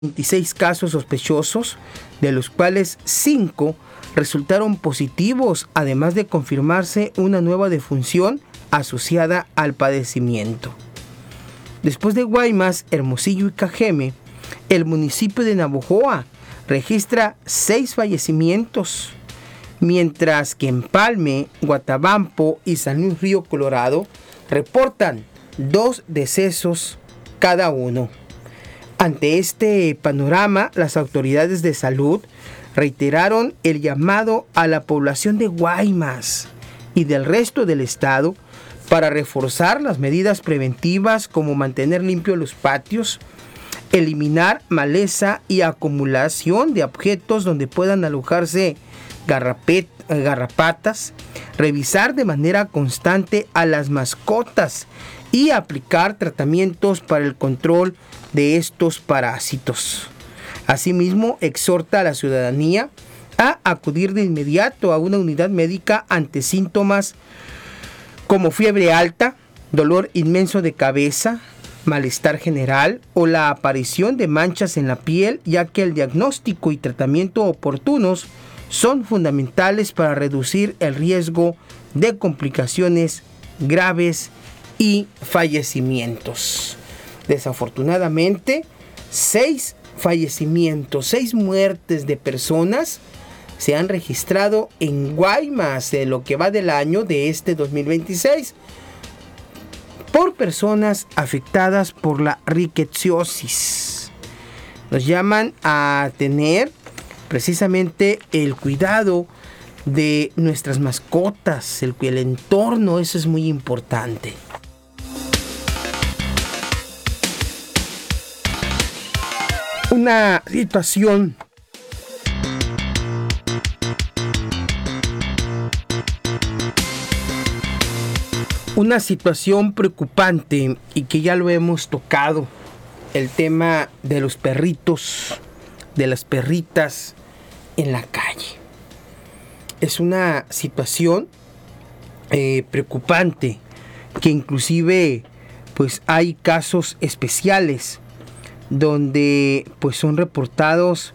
26 casos sospechosos, de los cuales 5 resultaron positivos, además de confirmarse una nueva defunción asociada al padecimiento. Después de Guaymas, Hermosillo y Cajeme, el municipio de Navojoa registra 6 fallecimientos, mientras que Empalme, Guatabampo y San Luis Río Colorado reportan 2 decesos cada uno. Ante este panorama, las autoridades de salud reiteraron el llamado a la población de Guaymas y del resto del estado para reforzar las medidas preventivas como mantener limpios los patios, eliminar maleza y acumulación de objetos donde puedan alojarse garrapatas, revisar de manera constante a las mascotas y aplicar tratamientos para el control de estos parásitos. Asimismo, exhorta a la ciudadanía a acudir de inmediato a una unidad médica ante síntomas como fiebre alta, dolor inmenso de cabeza, malestar general o la aparición de manchas en la piel, ya que el diagnóstico y tratamiento oportunos son fundamentales para reducir el riesgo de complicaciones graves y fallecimientos. Desafortunadamente, 6 fallecimientos, 6 muertes de personas se han registrado en Guaymas de lo que va del año de este 2026 por personas afectadas por la riqueciosis. Nos llaman a tener precisamente el cuidado de nuestras mascotas, el entorno, eso es muy importante. Una situación preocupante y que ya lo hemos tocado, el tema de los perritos, de las perritas en la calle. Es una situación preocupante que inclusive pues hay casos especiales donde pues son reportados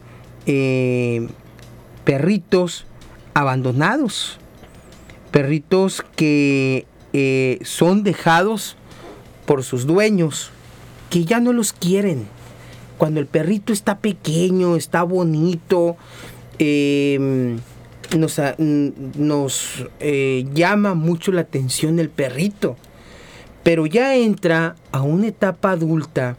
perritos abandonados, perritos que son dejados por sus dueños, que ya no los quieren. Cuando el perrito está pequeño, está bonito, nos llama mucho la atención el perrito, pero ya entra a una etapa adulta,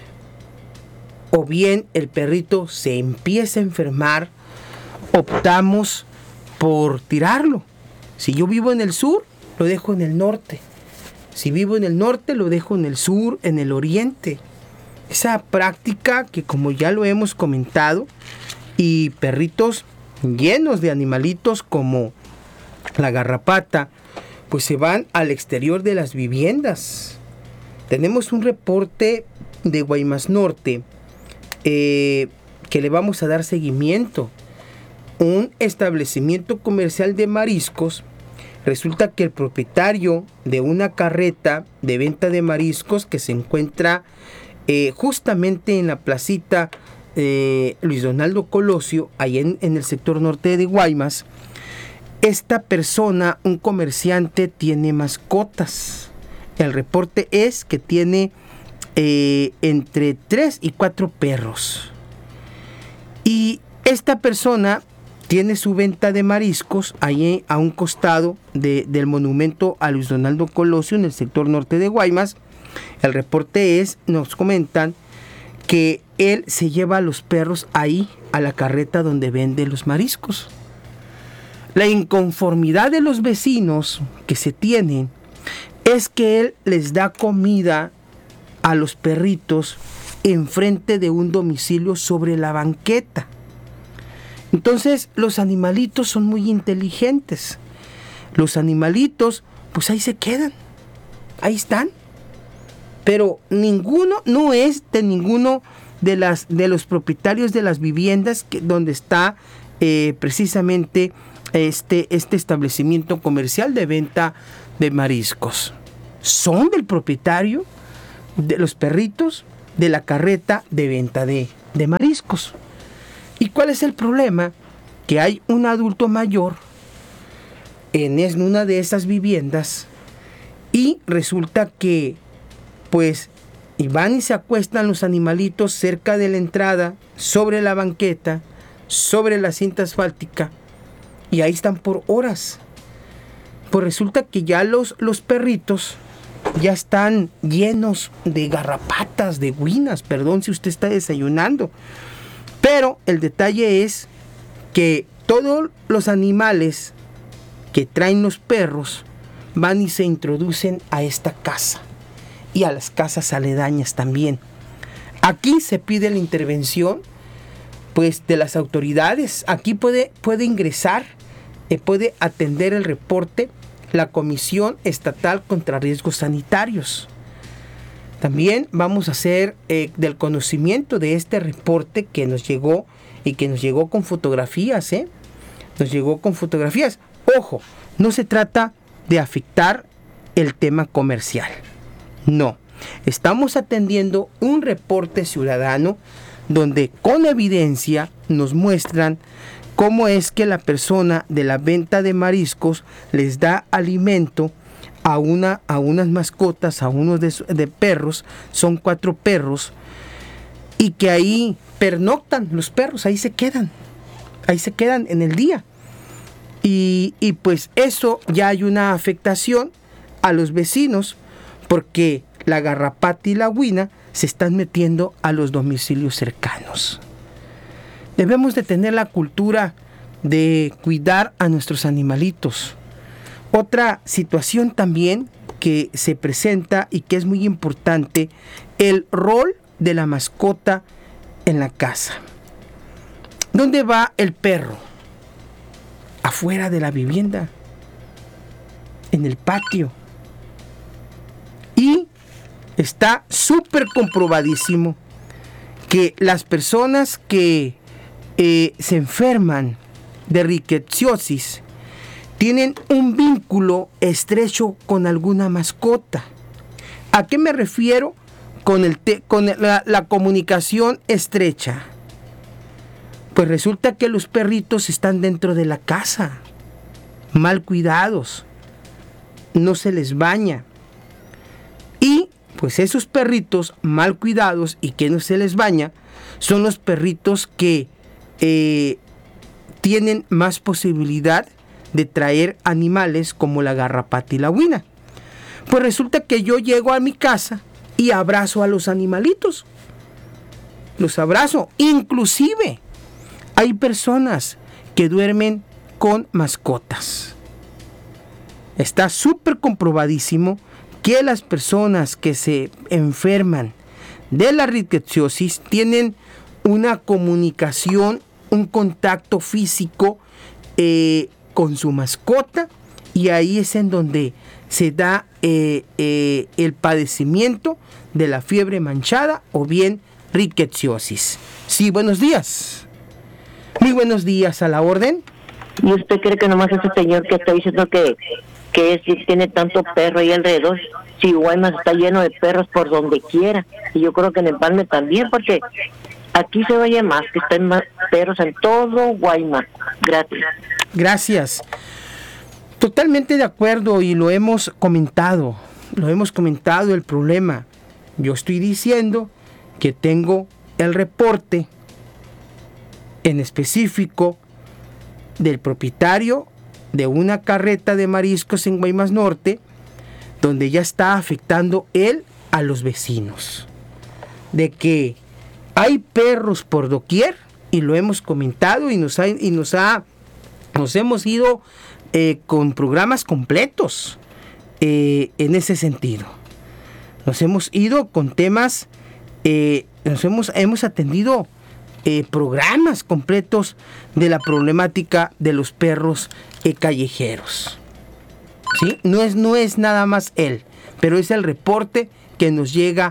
o bien el perrito se empieza a enfermar, optamos por tirarlo. Si yo vivo en el sur, lo dejo en el norte. Si vivo en el norte, lo dejo en el sur, en el oriente. Esa práctica que, como ya lo hemos comentado, y perritos llenos de animalitos como la garrapata, pues se van al exterior de las viviendas. Tenemos un reporte de Guaymas Norte que le vamos a dar seguimiento. Un establecimiento comercial de mariscos. Resulta que el propietario de una carreta de venta de mariscos que se encuentra justamente en la placita Luis Donaldo Colosio, ahí en el sector norte de Guaymas, esta persona, un comerciante, tiene mascotas. El reporte es que tiene entre 3 y 4 perros. Y esta persona tiene su venta de mariscos ahí a un costado del monumento a Luis Donaldo Colosio en el sector norte de Guaymas. El reporte nos comentan que él se lleva a los perros ahí a la carreta donde vende los mariscos. La inconformidad de los vecinos que se tienen es que él les da comida a los perritos enfrente de un domicilio sobre la banqueta. Entonces los animalitos son muy inteligentes. Los animalitos pues ahí se quedan, ahí están. Pero no es de ninguno de los propietarios de las viviendas donde está precisamente este establecimiento comercial de venta de mariscos. Son del propietario de los perritos de la carreta de venta de de mariscos. ¿Y cuál es el problema? Que hay un adulto mayor en una de esas viviendas y resulta que pues y van y se acuestan los animalitos cerca de la entrada, sobre la banqueta, sobre la cinta asfáltica, y ahí están por horas. Pues resulta que ya los perritos ya están llenos de garrapatas, de guinas, perdón si usted está desayunando. Pero el detalle es que todos los animales que traen los perros van y se introducen a esta casa y a las casas aledañas también. Aquí se pide la intervención pues de las autoridades. Aquí puede ingresar, puede atender el reporte la Comisión Estatal contra Riesgos Sanitarios. También vamos a hacer del conocimiento de este reporte que nos llegó y que nos llegó con fotografías, Nos llegó con fotografías. Ojo, no se trata de afectar el tema comercial. No, estamos atendiendo un reporte ciudadano donde con evidencia nos muestran cómo es que la persona de la venta de mariscos les da alimento a unas mascotas, a unos de perros, son 4 perros, y que ahí pernoctan los perros, ahí se quedan en el día. Y pues eso ya hay una afectación a los vecinos, porque la garrapata y la guina se están metiendo a los domicilios cercanos. Debemos de tener la cultura de cuidar a nuestros animalitos. Otra situación también que se presenta y que es muy importante, el rol de la mascota en la casa. ¿Dónde va el perro? Afuera de la vivienda, en el patio. Y está súper comprobadísimo que las personas que se enferman de rickettsiosis tienen un vínculo estrecho con alguna mascota. ¿A qué me refiero con la comunicación estrecha? Pues resulta que los perritos están dentro de la casa, mal cuidados, no se les baña. Y pues esos perritos mal cuidados y que no se les baña son los perritos que tienen más posibilidad de traer animales como la garrapata y la guina. Pues resulta que yo llego a mi casa y abrazo a los animalitos. Los abrazo. Inclusive hay personas que duermen con mascotas. Está súper comprobadísimo que las personas que se enferman de la rickettsiosis tienen una comunicación, un contacto físico con su mascota, y ahí es en donde se da el padecimiento de la fiebre manchada o bien rickettsiosis. Sí, buenos días. Muy buenos días, a la orden. ¿Y usted cree que nomás ese señor que está diciendo que tiene tanto perro ahí alrededor? Si Guaymas está lleno de perros por donde quiera, y yo creo que en Empalme también, porque aquí se oye más, que están más perros en todo Guaymas. Gracias. Totalmente de acuerdo, y lo hemos comentado el problema. Yo estoy diciendo que tengo el reporte en específico del propietario de una carreta de mariscos en Guaymas Norte, donde ya está afectando él a los vecinos, de que hay perros por doquier, y lo hemos comentado, y nos hemos ido con programas completos en ese sentido. Nos hemos ido con temas, hemos atendido programas completos de la problemática de los perros callejeros. ¿Sí? No es nada más él, pero es el reporte que nos llega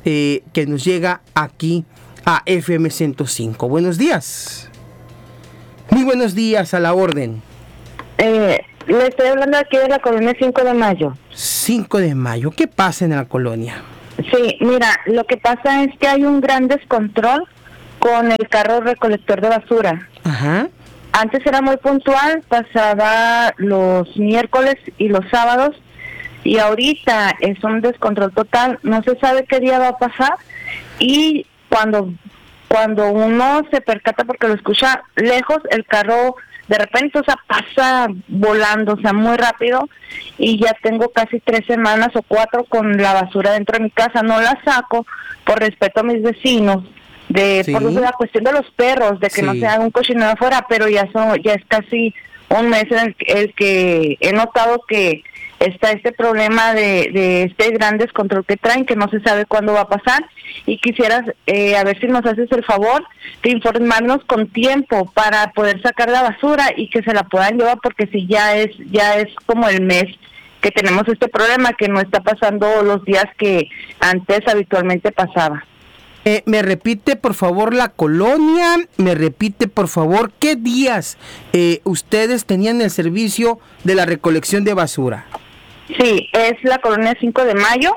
aquí a FM 105. Buenos días. Muy buenos días, a la orden. Le estoy hablando aquí de la colonia 5 de Mayo. 5 de Mayo, ¿qué pasa en la colonia? Sí, mira, lo que pasa es que hay un gran descontrol con el carro recolector de basura. Ajá. Antes era muy puntual, pasaba los miércoles y los sábados, y ahorita es un descontrol total, no se sabe qué día va a pasar, y cuando uno se percata porque lo escucha lejos, el carro de repente, o sea, pasa volando, o sea, muy rápido, y ya tengo casi 3 semanas o 4 con la basura dentro de mi casa. No la saco por respeto a mis vecinos, Sí. por la cuestión de los perros, de que no Sí. se haga un cochinero afuera, pero ya es casi un mes en el que he notado que está este problema de este gran descontrol que traen, que no se sabe cuándo va a pasar, y quisieras a ver si nos haces el favor de informarnos con tiempo para poder sacar la basura y que se la puedan llevar, porque si ya es como el mes que tenemos este problema, que no está pasando los días que antes habitualmente pasaba. Me repite por favor la colonia, me repite por favor qué días ustedes tenían el servicio de la recolección de basura. Sí, es la colonia 5 de Mayo.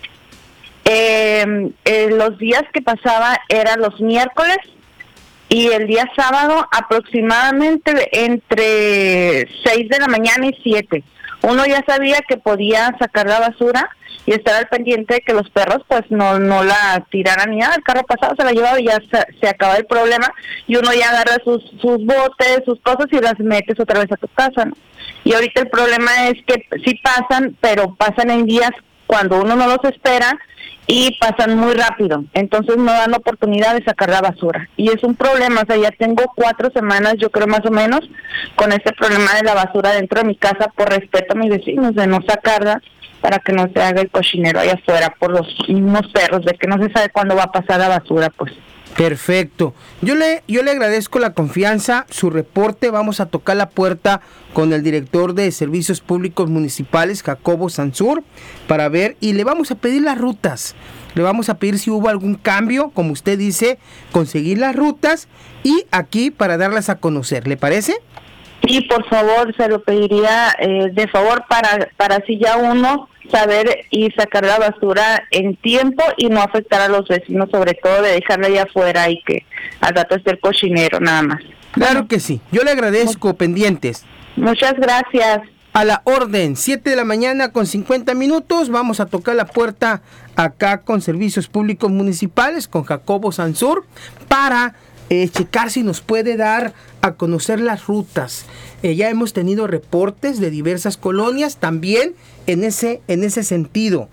Los días que pasaba eran los miércoles y el día sábado aproximadamente entre 6 de la mañana y 7. Uno ya sabía que podía sacar la basura y estar al pendiente de que los perros pues no la tiraran ni nada. El carro pasado se la llevaba y ya se acaba el problema, y uno ya agarra sus botes, sus cosas y las metes otra vez a tu casa, ¿no? Y ahorita el problema es que sí pasan, pero pasan en días cuando uno no los espera y pasan muy rápido, entonces no dan oportunidad de sacar la basura, y es un problema. O sea, ya tengo 4 semanas, yo creo más o menos, con este problema de la basura dentro de mi casa, por respeto a mis vecinos, de no sacarla para que no se haga el cochinero allá afuera por los mismos perros, de que no se sabe cuándo va a pasar la basura, pues. Perfecto. Yo le agradezco la confianza, su reporte. Vamos a tocar la puerta con el director de Servicios Públicos Municipales, Jacobo Sansur, para ver, y le vamos a pedir las rutas. Le vamos a pedir si hubo algún cambio, como usted dice, conseguir las rutas y aquí para darlas a conocer. ¿Le parece? Y por favor, se lo pediría de favor para así ya uno saber y sacar la basura en tiempo y no afectar a los vecinos, sobre todo de dejarla allá afuera y que al rato esté el cochinero nada más. Claro que sí. Yo le agradezco, pendientes. Muchas gracias. A la orden, 7 de la mañana con 50 minutos, vamos a tocar la puerta acá con Servicios Públicos Municipales, con Jacobo Sansur, para checar si nos puede dar a conocer las rutas. Ya hemos tenido reportes de diversas colonias también en ese sentido.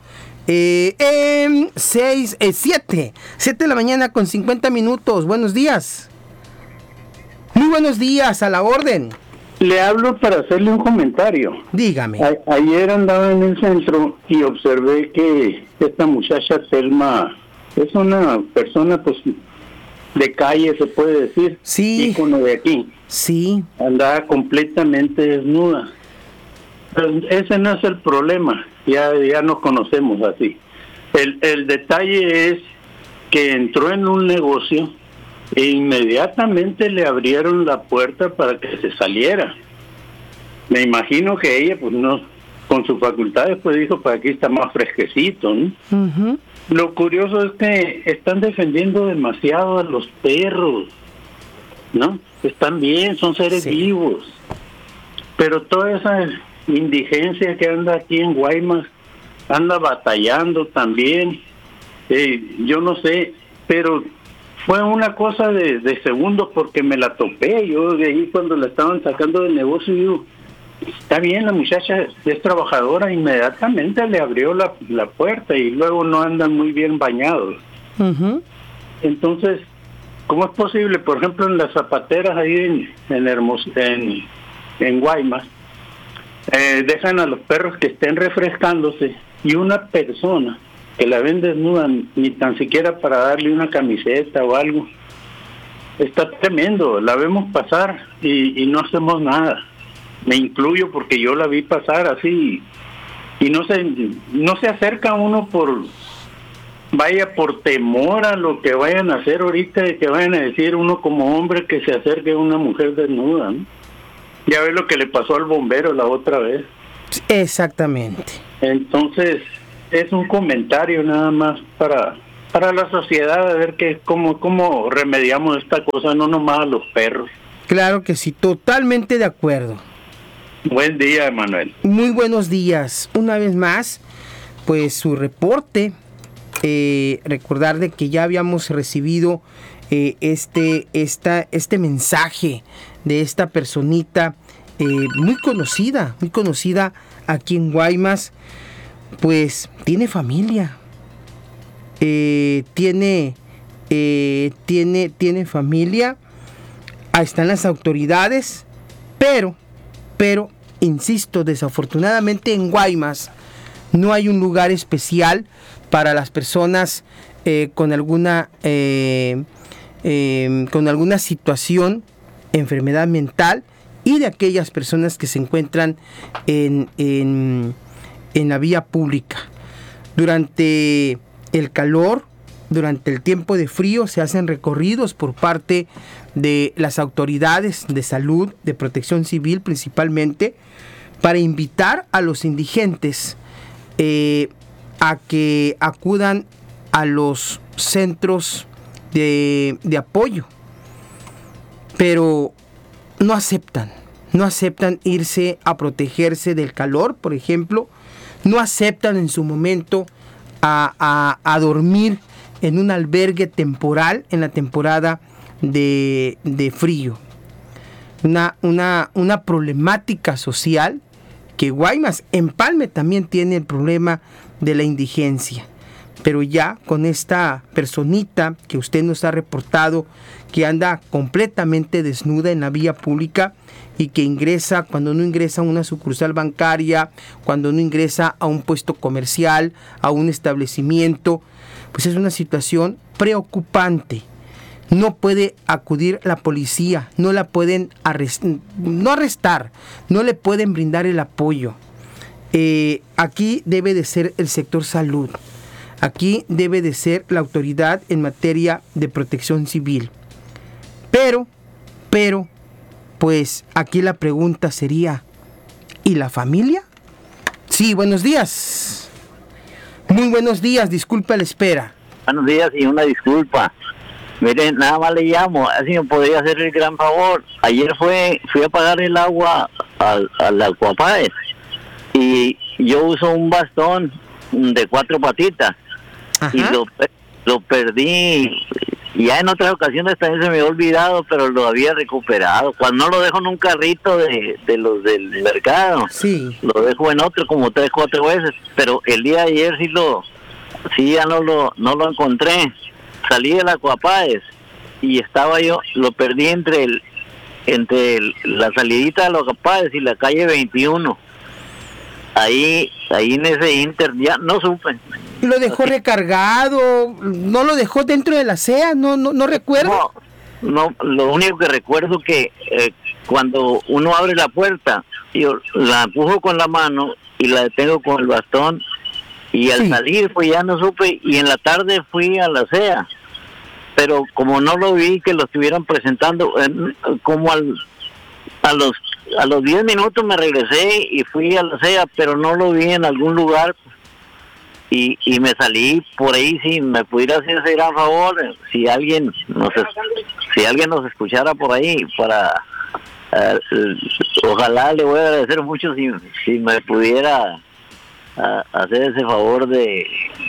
7 de la mañana con 50 minutos. Buenos días. Muy buenos días, a la orden. Le hablo para hacerle un comentario. Dígame. Ayer andaba en el centro y observé que esta muchacha Telma es una persona pues de calle, se puede decir. Sí. Ícono de aquí. Sí. Andaba completamente desnuda. Pero ese no es el problema. Ya nos conocemos así. El detalle es que entró en un negocio e inmediatamente le abrieron la puerta para que se saliera. Me imagino que ella, pues no, con sus facultades, pues dijo, para aquí está más fresquecito, ¿no? Uh-huh. Lo curioso es que están defendiendo demasiado a los perros, ¿no? Están bien, son seres vivos. Pero toda esa indigencia que anda aquí en Guaymas, anda batallando también. Yo no sé, pero fue una cosa de segundos porque me la topé. Yo de ahí cuando la estaban sacando del negocio, digo, está bien, la muchacha es trabajadora, inmediatamente le abrió la puerta y luego no andan muy bien bañados. Uh-huh. Entonces, ¿cómo es posible? Por ejemplo, en las zapateras ahí en Guaymas, dejan a los perros que estén refrescándose y una persona que la ven desnuda, ni tan siquiera para darle una camiseta o algo. Está tremendo, la vemos pasar y no hacemos nada. Me incluyo porque yo la vi pasar así y no se acerca uno por temor a lo que vayan a hacer ahorita, y que vayan a decir uno como hombre que se acerque a una mujer desnuda, ¿no? Ya ves lo que le pasó al bombero la otra vez. Exactamente. Entonces, es un comentario nada más para para la sociedad, a ver cómo remediamos esta cosa, no nomás a los perros. Claro que sí, totalmente de acuerdo. Buen día, Emanuel. Muy buenos días. Una vez más, pues su reporte. Recordar de que ya habíamos recibido este mensaje de esta personita muy conocida aquí en Guaymas. Pues tiene familia, tiene familia, ahí están las autoridades, pero insisto, desafortunadamente en Guaymas no hay un lugar especial para las personas con alguna situación, enfermedad mental, y de aquellas personas que se encuentran en la vía pública. Durante el calor, durante el tiempo de frío, se hacen recorridos por parte de las autoridades de salud, de protección civil principalmente, para invitar a los indigentes a que acudan a los centros de apoyo, pero no aceptan irse a protegerse del calor, por ejemplo. No aceptan en su momento a dormir en un albergue temporal en la temporada de frío. Una problemática social que Guaymas, Empalme también tiene el problema de la indigencia. Pero ya con esta personita que usted nos ha reportado, que anda completamente desnuda en la vía pública y que ingresa, cuando no ingresa a una sucursal bancaria, cuando no ingresa a un puesto comercial, a un establecimiento, pues es una situación preocupante. No puede acudir la policía, no la pueden arrestar, no le pueden brindar el apoyo. Aquí debe de ser el sector salud. Aquí debe de ser la autoridad en materia de protección civil. Pero, pues aquí la pregunta sería, ¿y la familia? Sí, buenos días. Muy buenos días, disculpe la espera. Buenos días y una disculpa. Miren, nada más le llamo, así me podría hacer el gran favor. Ayer fui a pagar el agua al Acuapáez y yo uso un bastón de 4 patitas. Ajá. Y lo perdí. Ya en otras ocasiones también se me había olvidado, pero lo había recuperado. Cuando no lo dejo en un carrito de los del mercado, sí, lo dejo en otro como 3, 4 veces. Pero el día de ayer ya no lo encontré. Salí de la Acuapáez y estaba yo, lo perdí entre la salidita de la Acuapáez y la calle 21. Ahí en ese inter, ya no supe. ¿Lo dejó recargado? ¿No lo dejó dentro de la CEA? ¿No recuerdo? No, lo único que recuerdo que cuando uno abre la puerta, yo la empujo con la mano y la detengo con el bastón, y al salir pues ya no supe, y en la tarde fui a la CEA, pero como no lo vi que lo estuvieran presentando, como a los 10 minutos me regresé y fui a la CEA, pero no lo vi en algún lugar. Y me salí por ahí. Si me pudiera hacer ese gran favor, si alguien nos escuchara por ahí, para ojalá, le voy a agradecer mucho si me pudiera hacer ese favor de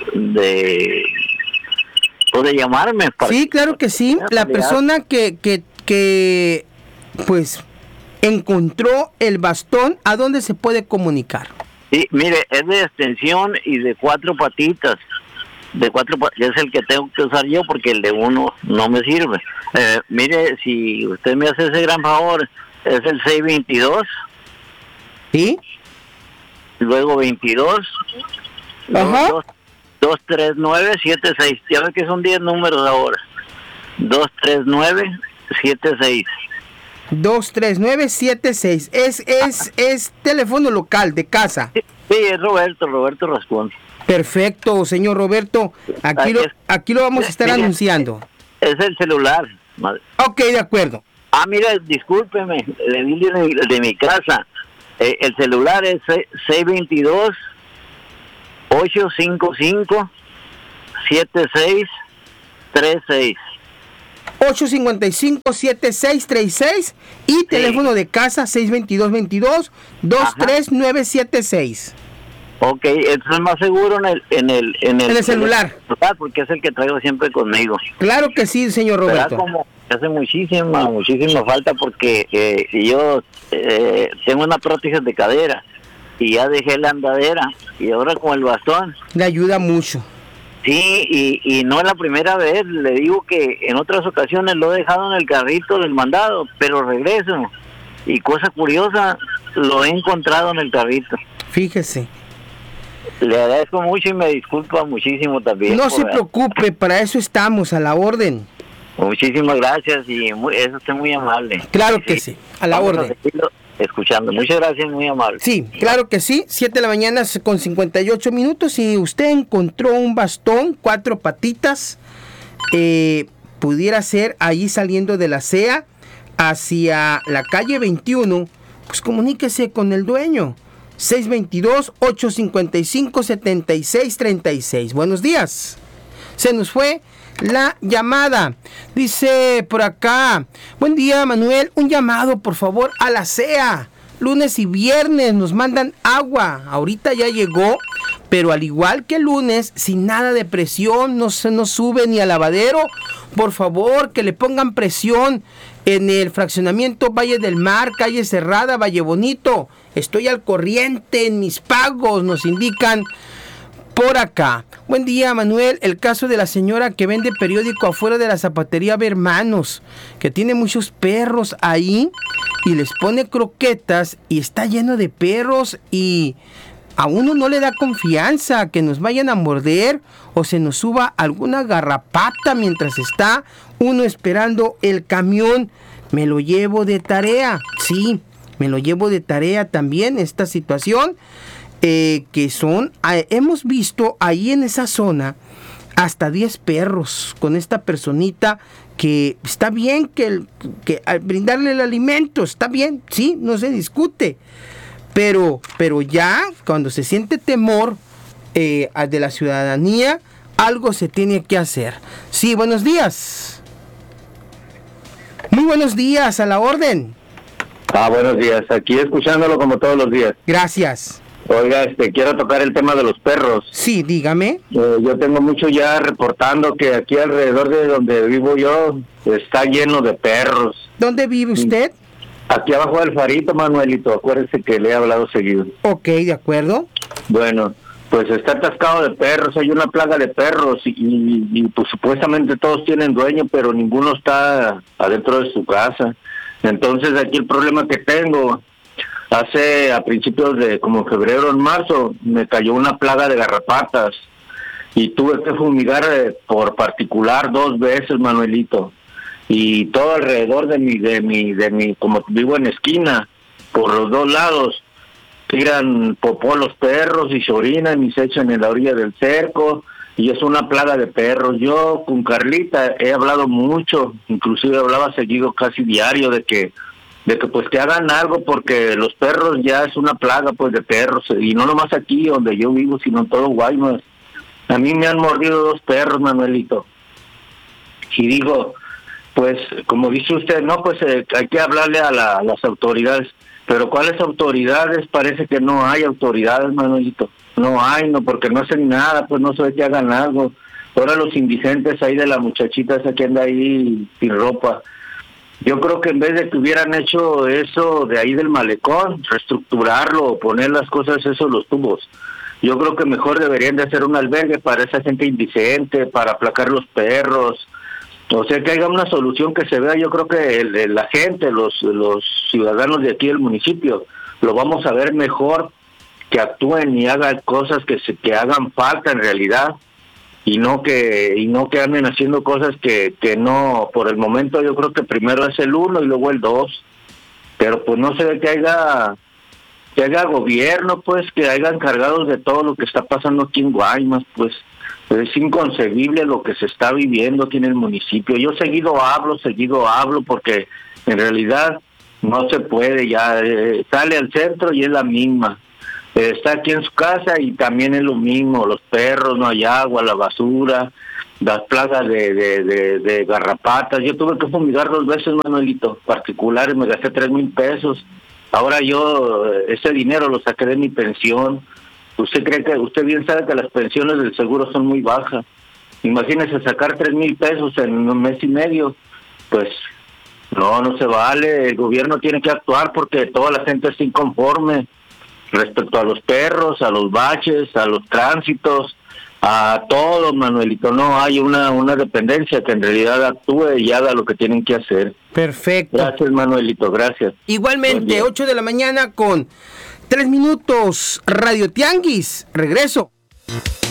llamarme. Sí, claro que sí. La persona que pues encontró el bastón, ¿a dónde se puede comunicar? Sí, mire, es de extensión y de 4 patitas. Es el que tengo que usar yo porque el de uno no me sirve. Mire, si usted me hace ese gran favor, es el 622. ¿Sí? Luego 22. Ajá. 239-76. Ya ve que son 10 números ahora. 239-76. 239-76. Es teléfono local de casa. Sí, es Roberto Rascón. Perfecto, señor Roberto. Aquí lo vamos a estar anunciando. Es el celular. Madre. Ok, de acuerdo. Mira, discúlpeme, le di de mi casa. El celular es 622-855-76 7636. 855-7636 y teléfono de casa 622-23976. Ok, eso es más seguro en el celular, porque es el que traigo siempre conmigo. Claro que sí, señor Roberto. Como hace muchísima falta porque yo tengo una prótesis de cadera y ya dejé la andadera y ahora con el bastón le ayuda mucho. Sí, y no es la primera vez, le digo que en otras ocasiones lo he dejado en el carrito del mandado, pero regreso y cosa curiosa, lo he encontrado en el carrito. Fíjese. Le agradezco mucho y me disculpa muchísimo también. No se preocupe, para eso estamos, a la orden. Muchísimas gracias y eso es muy amable. Claro que sí, a la orden. Escuchando, muchas gracias, muy amable. Sí, claro que sí, 7 de la mañana con 58 minutos. Si usted encontró un bastón, 4 patitas, pudiera ser ahí saliendo de la CEA hacia la calle 21, pues comuníquese con el dueño. 622-855-7636. Buenos días. Se nos fue la llamada. Dice por acá: buen día, Manuel, un llamado por favor a la CEA. Lunes y viernes nos mandan agua. Ahorita ya llegó, pero al igual que el lunes, sin nada de presión, no se nos sube ni al lavadero. Por favor, que le pongan presión en el fraccionamiento Valle del Mar, calle Cerrada, Valle Bonito. Estoy al corriente en mis pagos, nos indican por acá. Buen día, Manuel. El caso de la señora que vende periódico afuera de la zapatería Hermanos, que tiene muchos perros ahí y les pone croquetas y está lleno de perros y a uno no le da confianza que nos vayan a morder o se nos suba alguna garrapata mientras está uno esperando el camión. Me lo llevo de tarea. Sí, me lo llevo de tarea también esta situación. Que son, hemos visto ahí en esa zona hasta 10 perros con esta personita, que está bien que al brindarle el alimento, está bien, sí, no se discute, pero ya cuando se siente temor de la ciudadanía, algo se tiene que hacer. Sí, buenos días. Muy buenos días, a la orden. Buenos días, aquí escuchándolo como todos los días. Gracias. Oiga, quiero tocar el tema de los perros. Sí, dígame. Yo tengo mucho ya reportando que aquí alrededor de donde vivo yo está lleno de perros. ¿Dónde vive usted? Aquí abajo del Farito, Manuelito, acuérdese que le he hablado seguido. Ok, de acuerdo. Bueno, pues está atascado de perros, hay una plaga de perros y pues supuestamente todos tienen dueño, pero ninguno está adentro de su casa. Entonces aquí el problema que tengo... a principios de como febrero, en marzo, me cayó una plaga de garrapatas y tuve que fumigar por particular 2 veces, Manuelito. Y todo alrededor de mi, como vivo en esquina, por los 2 lados, tiran popó los perros y se orinan y se echan en la orilla del cerco y es una plaga de perros. Yo con Carlita he hablado mucho, inclusive hablaba seguido, casi diario, de que pues que hagan algo porque los perros ya es una plaga pues de perros y no nomás aquí donde yo vivo sino en todo Guaymas. A mí me han mordido 2 perros, Manuelito, y digo, pues como dice usted, no, pues hay que hablarle a las autoridades, pero ¿cuáles autoridades? Parece que no hay autoridades, Manuelito, no hay, no, porque no hacen nada, pues no se ve que hagan algo. Ahora los indigentes ahí de la muchachita esa que anda ahí sin ropa, yo creo que en vez de que hubieran hecho eso de ahí del malecón, reestructurarlo, poner las cosas, los tubos, yo creo que mejor deberían de hacer un albergue para esa gente indigente, para aplacar los perros, o sea, que haya una solución que se vea. Yo creo que la gente, los ciudadanos de aquí del municipio, lo vamos a ver mejor, que actúen y hagan cosas que hagan falta en realidad. Y no que anden haciendo cosas que no, por el momento yo creo que primero es el 1 y luego el 2, pero pues no se ve que haya gobierno, pues que haya encargados de todo lo que está pasando aquí en Guaymas. Pues es inconcebible lo que se está viviendo aquí en el municipio. Yo seguido hablo porque en realidad no se puede, ya sale al centro y es la misma. Está aquí en su casa y también es lo mismo, los perros, no hay agua, la basura, las plagas de garrapatas. Yo tuve que fumigar 2 veces, Manuelito, particulares, me gasté 3,000 pesos. Ahora yo ese dinero lo saqué de mi pensión. Usted bien sabe que las pensiones del seguro son muy bajas. Imagínese sacar 3,000 pesos en un mes y medio. Pues no se vale. El gobierno tiene que actuar porque toda la gente está inconforme respecto a los perros, a los baches, a los tránsitos, a todo, Manuelito. No hay una dependencia que en realidad actúe y haga lo que tienen que hacer. Perfecto. Gracias, Manuelito, gracias. Igualmente, 8 de la mañana con 3 minutos, Radio Tianguis. Regreso.